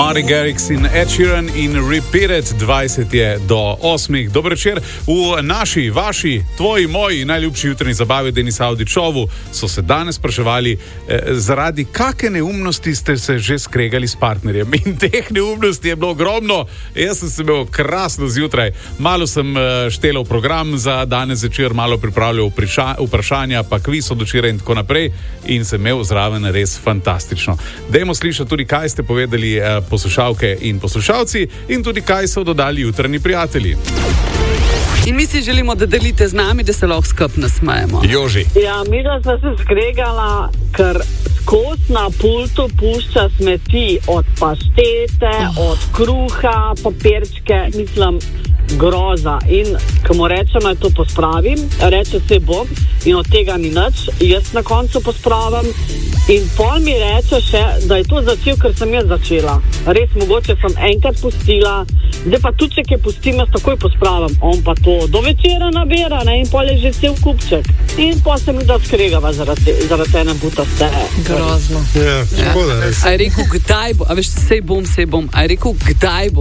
Martin Garrix in Ed Sheeran in Repeat It, 20 je do 8. Dober večer. V naši, vaši, tvoji, moji najljubši jutrni zabavi Denis Avdićovu so se danes spraševali, zaradi kakšne neumnosti ste se že skregali s partnerjem. In teh neumnosti je bilo ogromno. Jaz sem se imel krasno zjutraj. Malo sem štelal program za danes večer, malo pripravljal vprašanja, pa kviz od včeraj in tako naprej. In sem imel zraven res fantastično. Dajmo slišati tudi, kaj ste povedali poslušalke in poslušalci in tudi, kaj so dodali jutranji prijatelji. In mi si želimo, da delite z nami, da se lahko skupaj nasmejemo. Joži. Ja, mi da smo se skregala, ker skozi na pultu pušča smeti od paštete, od kruha, papirčke, mislim, groza. In ko mu rečem, naj to pospravim, reče se bom in od tega ni nič, jaz na koncu pospravim. In pol mi reče še, da je to začel, ker sem jaz začela. Res, mogoče sem enkrat pustila, zdaj pa tudi, če pustim, jaz takoj pospravim. On pa to do večera nabira, ne, in pol je že cel kupček. In pol se mi da skregava zaradi ene butaste. Grozno. Ja, škoda, res. A je rekel, kdaj bo, a veš, sej bom, a je rekel, kdaj bo.